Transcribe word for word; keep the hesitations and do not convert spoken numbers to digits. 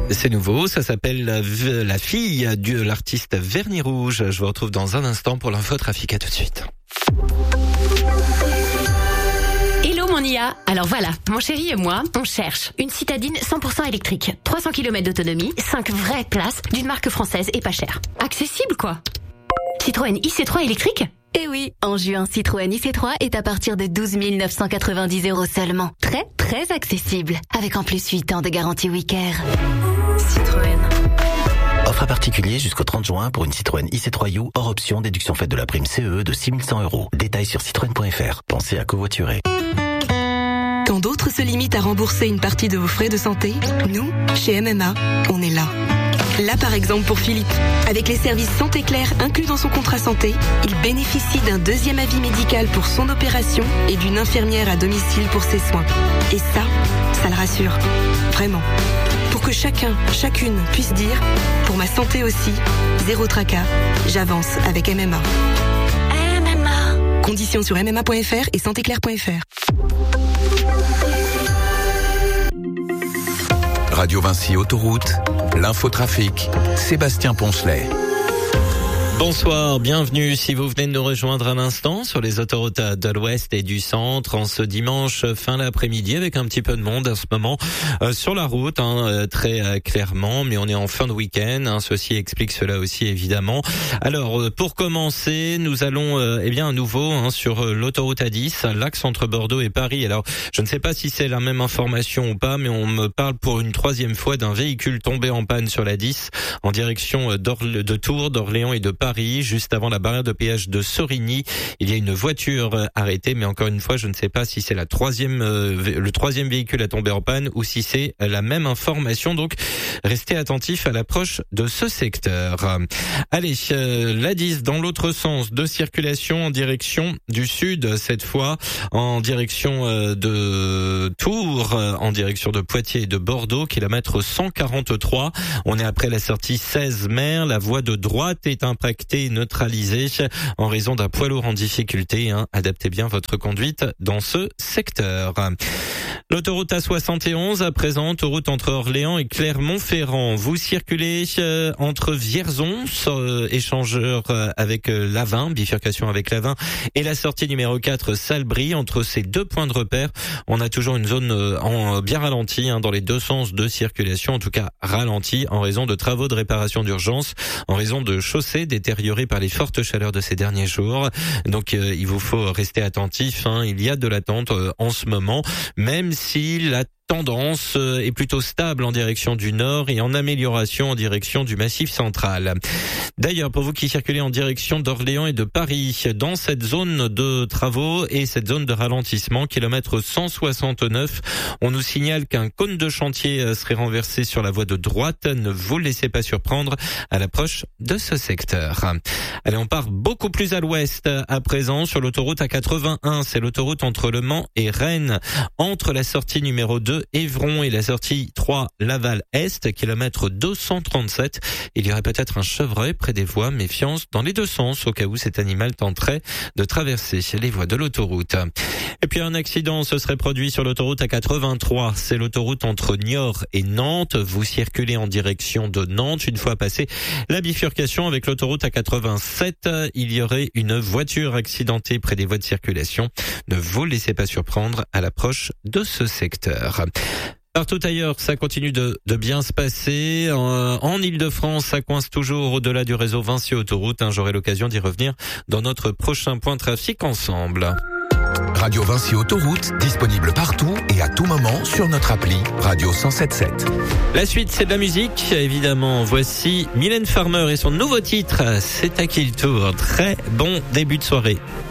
C'est nouveau, ça s'appelle La fille de l'artiste Vernis Rouge. Je vous retrouve dans un instant pour l'info trafic. À tout de suite. Hello mon I A. Alors voilà, mon chéri et moi, on cherche une citadine cent pour cent électrique, trois cents kilomètres d'autonomie, cinq vraies places, d'une marque française et pas chère. Accessible quoi. Citroën I C trois électrique ? Eh oui, en juin, Citroën I C trois est à partir de douze mille neuf cent quatre-vingt-dix euros seulement. Très, très accessible. Avec en plus huit ans de garantie Wicker. Citroën. Offre à particulier jusqu'au trente juin pour une Citroën I C trois U hors option déduction faite de la prime C E E de six mille cent euros. Détails sur citroën point f r. Pensez à covoiturer. Quand d'autres se limitent à rembourser une partie de vos frais de santé, nous, chez M M A, on est là. Là par exemple pour Philippe, avec les services Santé Claire inclus dans son contrat santé, il bénéficie d'un deuxième avis médical pour son opération et d'une infirmière à domicile pour ses soins. Et ça, ça le rassure. Vraiment. Pour que chacun, chacune puisse dire, pour ma santé aussi, zéro tracas, j'avance avec M M A. M M A. Conditions sur m m a point f r et santé claire point f r. Radio Vinci Autoroute, l'infotrafic, Sébastien Poncelet. Bonsoir, bienvenue si vous venez de nous rejoindre à l'instant sur les autoroutes de l'Ouest et du Centre en ce dimanche fin d'après-midi avec un petit peu de monde en ce moment euh, sur la route, hein, euh, très euh, clairement, mais on est en fin de week-end, hein, ceci explique cela aussi évidemment. Alors euh, pour commencer, nous allons euh, eh bien à nouveau hein, sur euh, l'autoroute A dix, l'axe entre Bordeaux et Paris. Alors je ne sais pas si c'est la même information ou pas, mais on me parle pour une troisième fois d'un véhicule tombé en panne sur la dix en direction euh, de Tours, d'Orléans et de Paris. Paris, juste avant la barrière de péage de Sorigny. Il y a une voiture arrêtée, mais encore une fois, je ne sais pas si c'est la troisième, euh, le troisième véhicule à tomber en panne ou si c'est la même information. Donc, restez attentifs à l'approche de ce secteur. Allez, euh, l'A dix dans l'autre sens de circulation en direction du sud, cette fois en direction euh, de Tours, euh, en direction de Poitiers et de Bordeaux, kilomètre cent quarante-trois. On est après la sortie seize mer. La voie de droite est impactée et neutralisé en raison d'un poids lourd en difficulté. Hein. Adaptez bien votre conduite dans ce secteur. L'autoroute A soixante et onze, à présent, autoroute entre Orléans et Clermont-Ferrand. Vous circulez euh, entre Vierzon, euh, échangeur euh, avec euh, Lavin, bifurcation avec Lavin, et la sortie numéro quatre, Salbris. Entre ces deux points de repère, on a toujours une zone euh, en, bien ralentie hein, dans les deux sens de circulation, en tout cas ralentie en raison de travaux de réparation d'urgence, en raison de chaussées détériorées par les fortes chaleurs de ces derniers jours. Donc euh, il vous faut rester attentif, hein. Il y a de l'attente euh, en ce moment, même si la tendance est plutôt stable en direction du nord et en amélioration en direction du Massif central. D'ailleurs, pour vous qui circulez en direction d'Orléans et de Paris, dans cette zone de travaux et cette zone de ralentissement, kilomètre cent soixante-neuf, on nous signale qu'un cône de chantier serait renversé sur la voie de droite. Ne vous laissez pas surprendre à l'approche de ce secteur. Allez, on part beaucoup plus à l'ouest à présent sur l'autoroute A quatre-vingt-un. C'est l'autoroute entre Le Mans et Rennes, entre la sortie numéro deux Évron et la sortie trois Laval-Est, kilomètre deux cent trente-sept. Il y aurait peut-être un chevreuil près des voies, méfiance dans les deux sens au cas où cet animal tenterait de traverser les voies de l'autoroute. Et puis un accident se serait produit sur l'autoroute A quatre-vingt-trois. C'est l'autoroute entre Niort et Nantes. Vous circulez en direction de Nantes. Une fois passé la bifurcation avec l'autoroute A quatre-vingt-sept, il y aurait une voiture accidentée près des voies de circulation. Ne vous laissez pas surprendre à l'approche de ce secteur. Partout ailleurs, ça continue de, de bien se passer. En, en Ile-de-France, ça coince toujours au-delà du réseau Vinci Autoroute. Hein, j'aurai l'occasion d'y revenir dans notre prochain point trafic ensemble. Radio Vinci Autoroute, disponible partout et à tout moment sur notre appli Radio cent sept sept. La suite, c'est de la musique, évidemment. Voici Mylène Farmer et son nouveau titre, C'est à qui le tour. Très bon début de soirée.